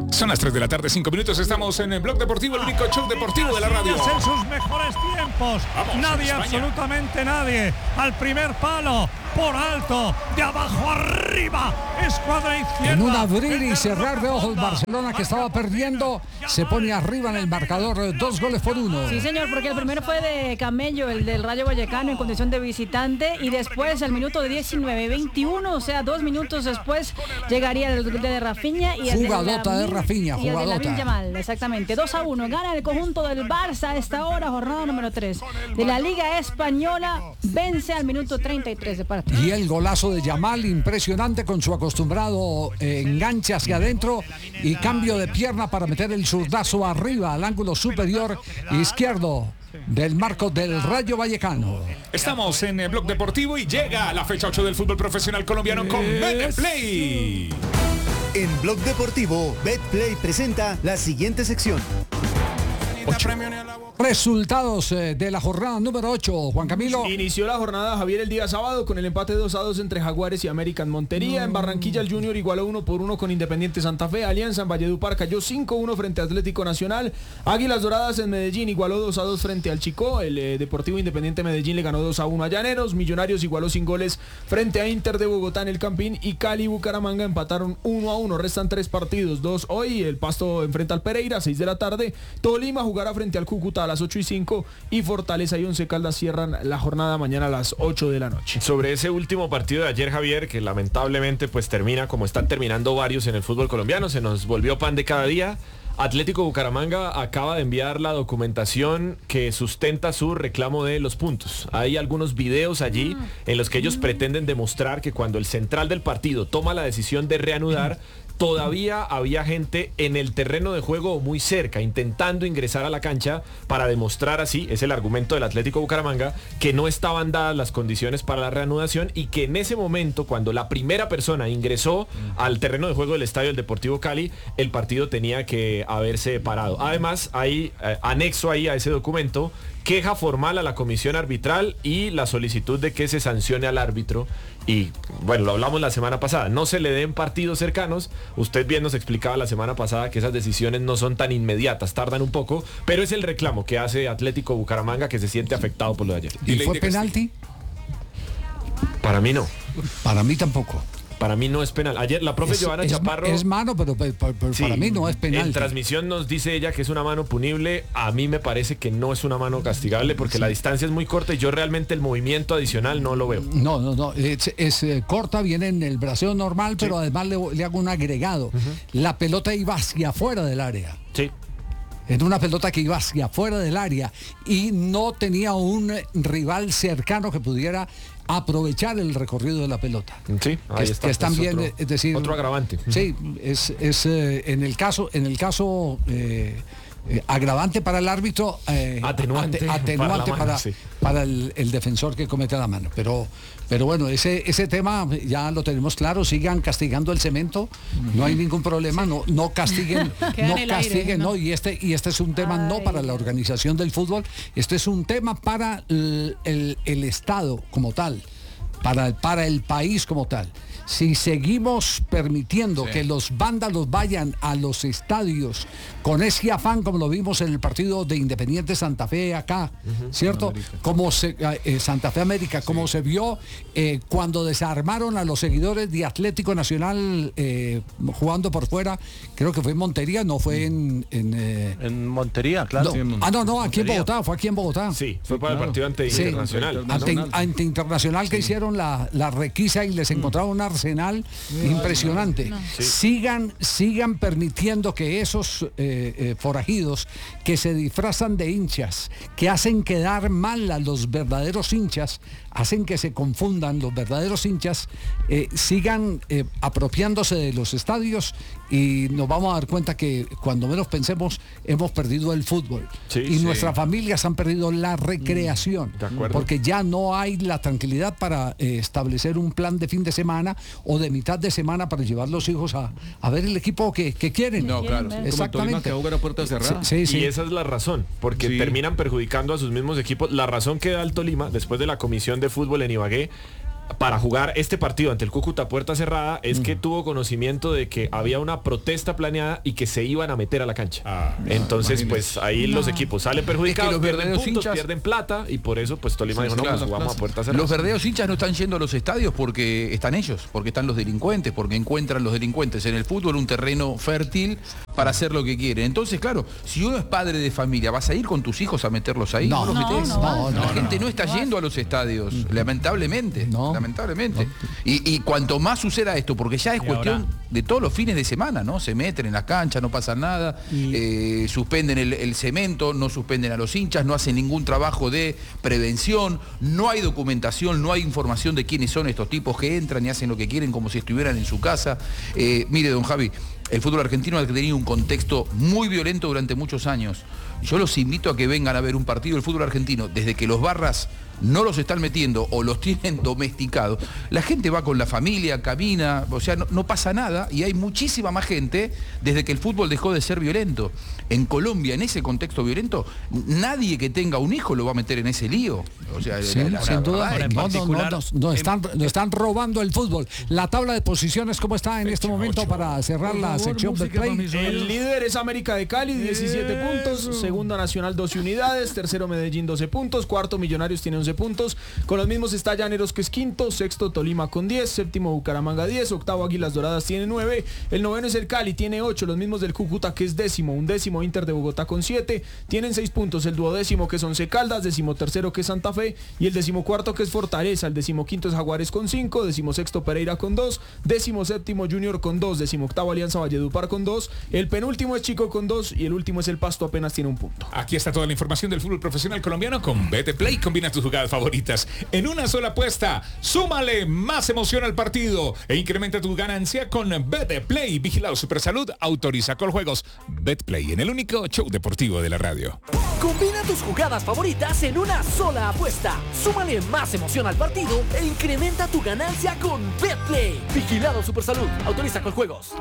Son las 3 de la tarde, 5 minutos. Estamos en el Blog Deportivo, el único show deportivo de la radio. En sus mejores tiempos. Vamos, nadie, absolutamente nadie. Al primer palo, por alto, de abajo arriba. Escuadra izquierda. En un abrir y cerrar de ojos, Barcelona, que estaba perdiendo, se pone arriba en el marcador, 2-1. Sí, señor, porque el primero fue de Camello, el del Rayo Vallecano, en condición de visitante. Y después, al minuto de 19-21, o sea, 2 minutos después, llegaría el de Rafinha y el jugadota de Rafinha, y el de jugadota. Lamine Yamal, exactamente. 2-1, gana el conjunto del Barça a esta hora, jornada número 3 de la Liga Española, vence al minuto 33 de partido. Y el golazo de Yamal, impresionante, con su acostumbrado enganche hacia adentro y cambio de pierna para meter el zurdazo arriba al ángulo superior izquierdo del marco del Rayo Vallecano. Estamos en el Blog Deportivo y llega la fecha 8 del fútbol profesional colombiano con Betplay. En Blog Deportivo, Betplay presenta la siguiente sección. Resultados de la jornada número 8, Juan Camilo. Inició la jornada, Javier, el día sábado con el empate 2-2 entre Jaguares y América en Montería. En Barranquilla el Junior igualó 1-1 con Independiente Santa Fe. Alianza en Valledupar cayó 5-1 frente a Atlético Nacional. Águilas Doradas en Medellín igualó 2-2 frente al Chicó. El Deportivo Independiente Medellín le ganó 2-1 a Llaneros. Millonarios igualó sin goles frente a Inter de Bogotá en el Campín. Y Cali y Bucaramanga empataron 1-1. Restan 3 partidos, 2 hoy. El Pasto enfrenta al Pereira, 6 de la tarde. Tolima jugará frente al Cúcuta a las 8:05 y Fortaleza y Once Caldas cierran la jornada mañana a las 8 de la noche. Sobre ese último partido de ayer, Javier, que lamentablemente pues termina como están terminando varios en el fútbol colombiano, se nos volvió pan de cada día. Atlético Bucaramanga acaba de enviar la documentación que sustenta su reclamo de los puntos. Hay algunos videos allí en los que ellos pretenden demostrar que cuando el central del partido toma la decisión de reanudar, todavía había gente en el terreno de juego muy cerca, intentando ingresar a la cancha para demostrar así, es el argumento del Atlético Bucaramanga, que no estaban dadas las condiciones para la reanudación y que en ese momento, cuando la primera persona ingresó al terreno de juego del estadio del Deportivo Cali, el partido tenía que haberse parado. Además, hay anexo ahí a ese documento queja formal a la comisión arbitral y la solicitud de que se sancione al árbitro. Y bueno, lo hablamos la semana pasada, no se le den partidos cercanos. Usted bien nos explicaba la semana pasada que esas decisiones no son tan inmediatas, tardan un poco, pero es el reclamo que hace Atlético Bucaramanga, que se siente afectado por lo de ayer. ¿Y fue penalti? Para mí no. Para mí tampoco. Para mí no es penal. Ayer la profe Giovanna Chaparro... Es mano, pero sí, para mí no es penal. En transmisión nos dice ella que es una mano punible. A mí me parece que no es una mano castigable porque la distancia es muy corta y yo realmente el movimiento adicional no lo veo. No. Es corta, viene en el braceo normal, pero además le hago un agregado. La pelota iba hacia afuera del área. Sí. Era una pelota que iba hacia afuera del área y no tenía un rival cercano que pudiera aprovechar el recorrido de la pelota. Sí, ahí está. Que es también, es decir, otro agravante. Sí, es en el caso agravante para el árbitro, atenuante para el defensor que comete la mano. Pero bueno, ese tema ya lo tenemos claro. Sigan castigando el cemento, no hay ningún problema. No castiguen, no. Y este es un tema no para la organización del fútbol. Este es un tema para el Estado como tal, para el país como tal. Si seguimos permitiendo que los vándalos vayan a los estadios con ese afán, como lo vimos en el partido de Independiente Santa Fe acá, ¿cierto? Como Santa Fe América, como se vio cuando desarmaron a los seguidores de Atlético Nacional jugando por fuera, creo que fue en Montería, no fue en Montería, claro. Aquí en Bogotá, fue aquí en Bogotá. Sí, fue para el partido ante Internacional. Ante Internacional que hicieron la requisa y les encontraron un arsenal impresionante. Sigan permitiendo que esos forajidos que se disfrazan de hinchas, que hacen quedar mal a los verdaderos hinchas, hacen que se confundan los verdaderos hinchas, sigan apropiándose de los estadios y nos vamos a dar cuenta que cuando menos pensemos hemos perdido el fútbol nuestras familias han perdido la recreación, porque ya no hay la tranquilidad para establecer un plan de fin de semana o de mitad de semana para llevar los hijos a ver el equipo que quieren. No, claro. Exactamente. Que jugar a puerta cerrada. Y esa es la razón, porque terminan perjudicando a sus mismos equipos. La razón que da el Tolima, después de la comisión de fútbol en Ibagué, para jugar este partido ante el Cúcuta puerta cerrada es que tuvo conocimiento de que había una protesta planeada y que se iban a meter a la cancha. Entonces, pues ahí los equipos salen perjudicados, los pierden verdaderos puntos, hinchas pierden plata y por eso pues Tolima dijo, no, pues jugamos a puerta cerrada. Los verdaderos hinchas no están yendo a los estadios porque están ellos, porque están los delincuentes, porque encuentran los delincuentes en el fútbol un terreno fértil para hacer lo que quieren. Entonces, claro, si uno es padre de familia, ¿vas a ir con tus hijos a meterlos ahí? No, los metés. no, la gente no está yendo a los estadios, lamentablemente. Y cuanto más suceda esto, porque ya es cuestión de todos los fines de semana, ¿no? Se meten en las canchas, no pasa nada, suspenden el cemento, no suspenden a los hinchas, no hacen ningún trabajo de prevención, no hay documentación, no hay información de quiénes son estos tipos que entran y hacen lo que quieren como si estuvieran en su casa. Mire, don Javi, el fútbol argentino ha tenido un contexto muy violento durante muchos años. Yo los invito a que vengan a ver un partido del fútbol argentino desde que los barras no los están metiendo o los tienen domesticados. La gente va con la familia, camina, o sea, no pasa nada y hay muchísima más gente desde que el fútbol dejó de ser violento. En Colombia, en ese contexto violento, nadie que tenga un hijo lo va a meter en ese lío. O sea, sin duda, no están robando el fútbol. La tabla de posiciones, ¿cómo está en este momento para cerrar la sección de play? El líder es América de Cali, 17 puntos. Segundo Nacional, 12 unidades. Tercero Medellín, 12 puntos. Cuarto Millonarios tiene 11 puntos. Con los mismos está Llaneros, que es quinto. Sexto Tolima con 10. Séptimo Bucaramanga 10. Octavo Águilas Doradas tiene 9. El noveno es el Cali, tiene 8. Los mismos del Cúcuta, que es décimo. Undécimo Inter de Bogotá con 7. Tienen 6 puntos. El duodécimo, que es Once Caldas. Decimotercero, que es Santa Fe. Y el decimocuarto, que es Fortaleza. El decimoquinto es Jaguares con 5. Decimosexto Pereira con 2. Decimoséptimo Junior con 2. Decimoctavo Alianza Valledupar con 2. El penúltimo es Chico con 2. Y el último es el Pasto, apenas tiene 1 punto. Aquí está toda la información del fútbol profesional colombiano con BetPlay. Combina tus jugadas favoritas en una sola apuesta. Súmale más emoción al partido e incrementa tu ganancia con BetPlay. Vigilado Supersalud, autoriza Coljuegos. BetPlay, en el único show deportivo de la radio. Combina tus jugadas favoritas en una sola apuesta. Súmale más emoción al partido e incrementa tu ganancia con BetPlay. Vigilado Supersalud, autoriza Coljuegos.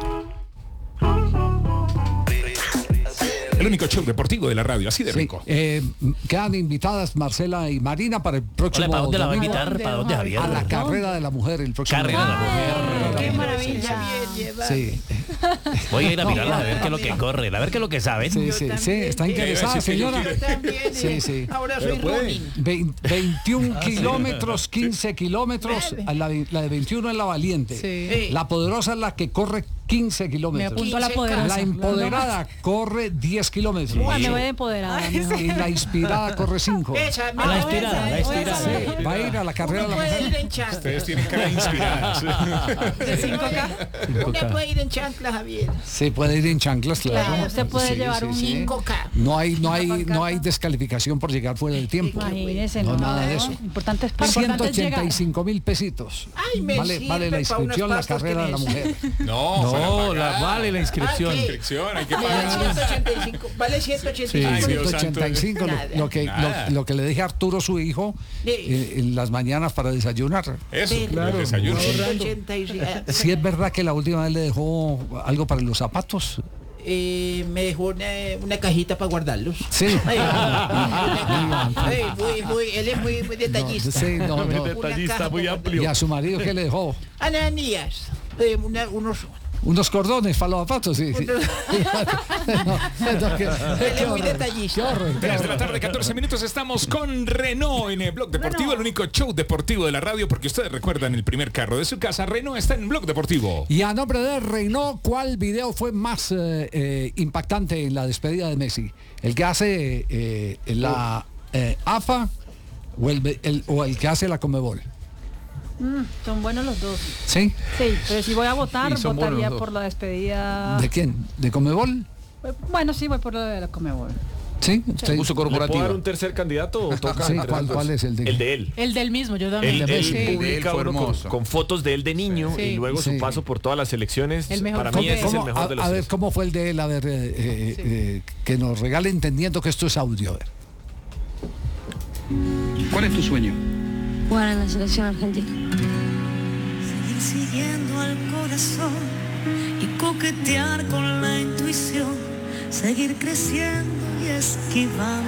El único show deportivo de la radio, así de rico. Quedan invitadas Marcela y Marina para el próximo ¿Para dónde la va a domingo, invitar? ¿Para dónde, Javier? a la carrera de la mujer el próximo Carrera de la domingo. mujer. ¡Qué maravilla! Sí. Voy a ir a mirarla a ver qué es lo que corre, a ver qué es lo que sabe. Sí, está interesada, señora. Sí. Ahora soy Ronin. 21 kilómetros, 15 kilómetros. La de 21 es la valiente. Sí. La poderosa es la que corre 15 kilómetros. Me apunto a la poderosa. La empoderada corre 10 kilómetros. Me voy a empoderada. Y la inspirada corre 5. La inspirada. Sí, va a ir a la carrera de la puede ir mujer. en chanclas. Ustedes tienen cara inspiradas. ¿De 5K? Uno puede ir en chanclas, Javier. Sí, puede ir en chanclas, claro. Claro, usted puede llevar un 5K. No hay descalificación por llegar fuera del tiempo. Imagínese, No, nada de eso. Importante es 185.000 pesitos. Ay, me Vale sirve la pa' inscripción, unos la pastos carrera que de la me mujer. No, Vale la inscripción. inscripción, hay que Vale pagar. 185. Vale 185. Ay, Dios santo. 185, lo que le dije a Arturo, su hijo, en las mañanas para desayunar. Eso, Claro, el desayuno. 185. Si es verdad que la última vez le dejó algo para los zapatos. Me dejó una cajita para guardarlos. Sí. Él es muy detallista. Sí, no. Detallista, muy amplio. ¿Y a su marido qué le dejó? Ananías. Unos cordones para los zapatos, sí. Él es muy detallista. 3 de la tarde, 14 minutos, estamos con Renault en el Blog Deportivo, el único show deportivo de la radio, porque ustedes recuerdan el primer carro de su casa. Renault está en Blog Deportivo. Y a nombre de Renault, ¿cuál video fue más impactante en la despedida de Messi? ¿El que hace la AFA o el que hace la Conmebol? Son buenos los dos. ¿Sí? Sí, pero si voy a votar, Sí, son votaría buenos los por la despedida. ¿De quién? ¿De Conmebol? Bueno, sí, voy por la de la Conmebol. ¿Sí? Uso ¿Le puedo corporativo. dar un tercer candidato o toca? Sí, entre los dos? ¿cuál es el de El de él. El del mismo, yo también. Él Sí. publica Fue uno hermoso. con fotos de él de niño Sí. y luego Sí. su paso por todas las selecciones. El mejor. Para mí ese es el mejor de los a ver, tres. ¿cómo fue el de él? A ver, que nos regale entendiendo que esto es audio. A ver. ¿Cuál es tu sueño? Jugar en la selección argentina. Seguir siguiendo al corazón y coquetear con la intuición. Seguir creciendo y esquivando